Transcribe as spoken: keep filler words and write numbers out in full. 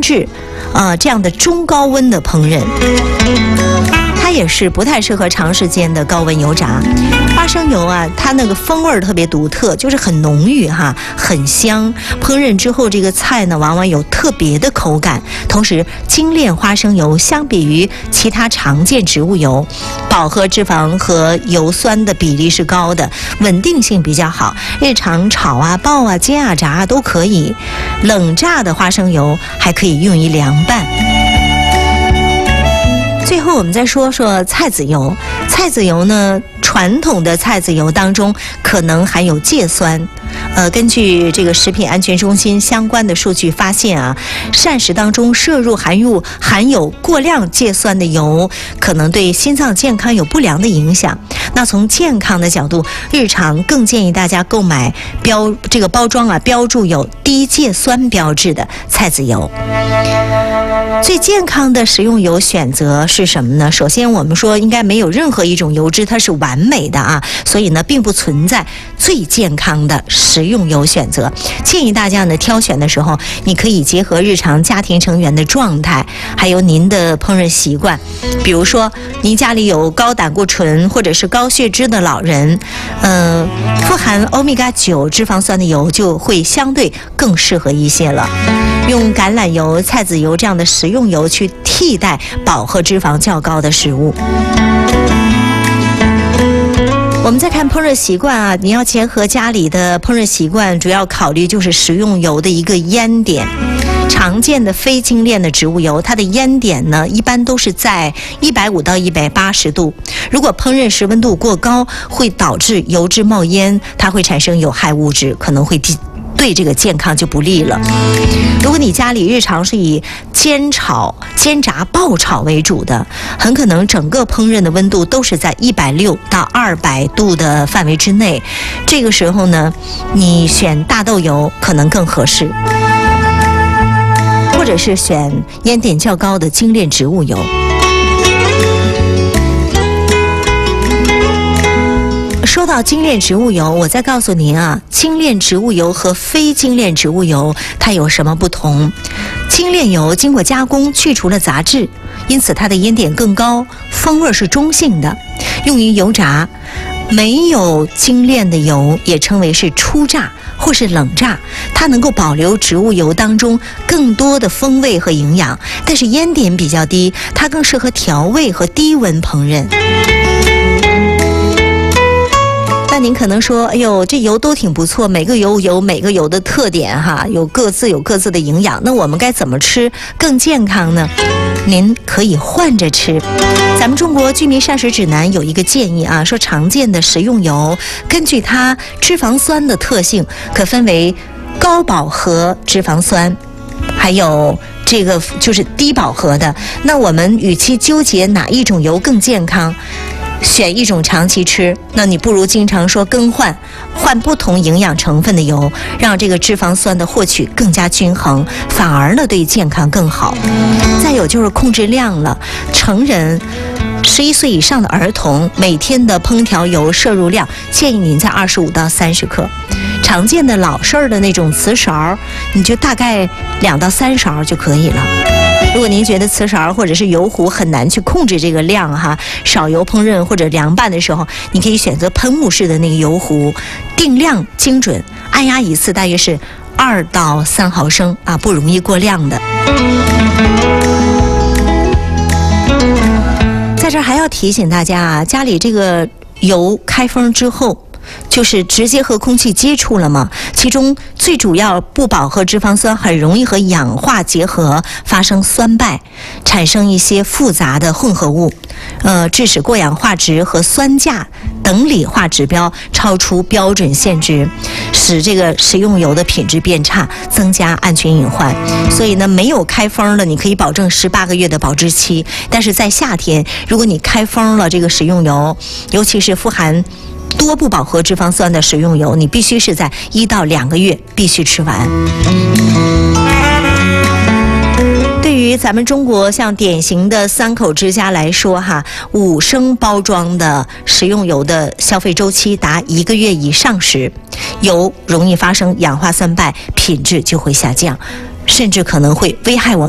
制，呃，这样的中高温的烹饪。它也是不太适合长时间的高温油炸。花生油啊，它那个风味特别独特，就是很浓郁哈，很香。烹饪之后，这个菜呢，往往有特别的口感。同时，精炼花生油相比于其他常见植物油，饱和脂肪和油酸的比例是高的，稳定性比较好。日常炒啊、爆啊、煎啊、炸啊都可以。冷榨的花生油还可以用于凉拌。最后我们再说说菜籽油。菜籽油呢，传统的菜籽油当中可能含有芥酸。呃，根据这个食品安全中心相关的数据发现啊，膳食当中摄入含入含有过量芥酸的油，可能对心脏健康有不良的影响。那从健康的角度，日常更建议大家购买标这个包装啊标注有低芥酸标志的菜籽油。最健康的食用油选择是什么呢？首先我们说应该没有任何一种油脂它是完美的啊，所以呢并不存在最健康的食用油选择。建议大家呢挑选的时候，你可以结合日常家庭成员的状态，还有您的烹饪习惯。比如说您家里有高胆固醇或者是高血脂的老人，嗯、呃，富含欧米伽九脂肪酸的油就会相对更适合一些了。用橄榄油、菜籽油这样的食用油去替代饱和脂肪较高的食物。我们再看烹饪习惯啊，你要结合家里的烹饪习惯，主要考虑就是食用油的一个烟点。常见的非精炼的植物油，它的烟点呢，一般都是在一百五到一百八十度。如果烹饪时温度过高，会导致油脂冒烟，它会产生有害物质，可能会低。对这个健康就不利了。如果你家里日常是以煎炒、煎炸、爆炒为主的，很可能整个烹饪的温度都是在一百六到二百度的范围之内。这个时候呢，你选大豆油可能更合适，或者是选烟点较高的精炼植物油。说到精炼植物油，我再告诉您啊，精炼植物油和非精炼植物油它有什么不同？精炼油经过加工去除了杂质，因此它的烟点更高，风味是中性的，用于油炸。没有精炼的油也称为是初榨或是冷榨，它能够保留植物油当中更多的风味和营养，但是烟点比较低，它更适合调味和低温烹饪。那您可能说，哎呦，这油都挺不错，每个油有每个油的特点哈，有各自有各自的营养。那我们该怎么吃更健康呢？您可以换着吃。咱们中国居民膳食指南有一个建议啊，说常见的食用油，根据它脂肪酸的特性，可分为高饱和脂肪酸，还有这个就是低饱和的。那我们与其纠结哪一种油更健康，选一种长期吃，那你不如经常说更换，换不同营养成分的油，让这个脂肪酸的获取更加均衡，反而呢对健康更好。再有就是控制量了，成人十一岁以上的儿童每天的烹调油摄入量建议您在二十五到三十克。常见的老式的那种瓷勺，你就大概两到三勺就可以了。如果您觉得瓷勺或者是油壶很难去控制这个量哈，少油烹饪或者凉拌的时候，你可以选择喷雾式的那个油壶，定量精准，按压一次大约是二到三毫升啊，不容易过量的。在这儿还要提醒大家啊，家里这个油开封之后，就是直接和空气接触了嘛，其中最主要不饱和脂肪酸很容易和氧化结合，发生酸败，产生一些复杂的混合物，呃，致使过氧化值和酸价等理化指标超出标准限值，使这个食用油的品质变差，增加安全隐患。所以呢，没有开封的，你可以保证十八个月的保质期，但是在夏天，如果你开封了这个食用油，尤其是富含多不饱和脂肪酸的食用油，你必须是在一到两个月必须吃完。对于咱们中国像典型的三口之家来说哈，五升包装的食用油的消费周期达一个月以上时，油容易发生氧化酸败，品质就会下降，甚至可能会危害我们